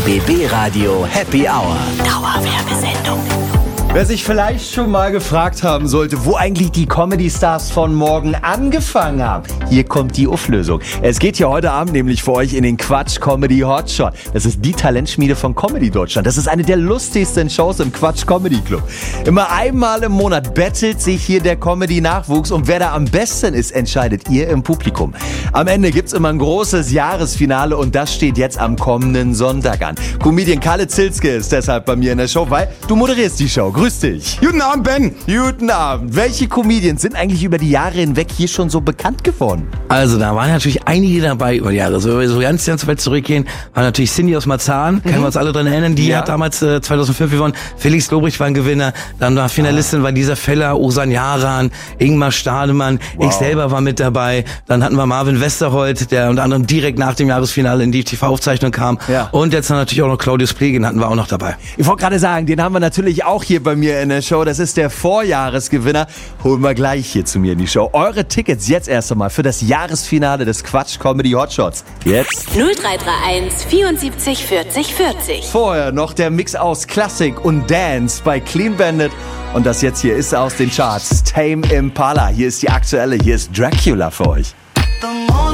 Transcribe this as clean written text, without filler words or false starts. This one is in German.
BB Radio Happy Hour. Dauerwerbesendung. Wer sich vielleicht schon mal gefragt haben sollte, wo eigentlich die Comedy-Stars von morgen angefangen haben, hier kommt die Auflösung. Es geht hier heute Abend nämlich für euch in den Quatsch Comedy Hotshot. Das ist die Talentschmiede von Comedy Deutschland. Das ist eine der lustigsten Shows im Quatsch Comedy Club. Immer einmal im Monat bettelt sich hier der Comedy-Nachwuchs und wer da am besten ist, entscheidet ihr im Publikum. Am Ende gibt's immer ein großes Jahresfinale und das steht jetzt am kommenden Sonntag an. Comedian Kalle Zilske ist deshalb bei mir in der Show, weil du moderierst die Show. Grüß dich. Guten Abend, Ben. Guten Abend. Welche Comedians sind eigentlich über die Jahre hinweg hier schon so bekannt geworden? Also da waren natürlich einige dabei über die Jahre. So ganz weit zurückgehen, war natürlich Cindy aus Marzahn, können wir uns alle dran erinnern. Die hat damals 2005 gewonnen. Felix Lobrecht war ein Gewinner. Dann war Finalistin war Lisa Feller, Osan Yaran, Ingmar Stademann. Ich selber war mit dabei. Dann hatten wir Marvin Westerholt, der unter anderem direkt nach dem Jahresfinale in die TV-Aufzeichnung kam. Ja. Und jetzt natürlich auch noch Claudius Plegin hatten wir auch noch dabei. Ich wollte gerade sagen, den haben wir natürlich auch hier bei mir in der Show. Das ist der Vorjahresgewinner. Holen wir gleich hier zu mir in die Show. Eure Tickets jetzt erst einmal für das Jahresfinale des Quatsch Comedy Hotshots. Jetzt 0331 74 40 40. vorher noch der Mix aus Klassik und Dance bei Clean Bandit. Und das jetzt hier ist aus den Charts. Tame Impala. Hier ist die aktuelle. Hier ist Dracula für euch.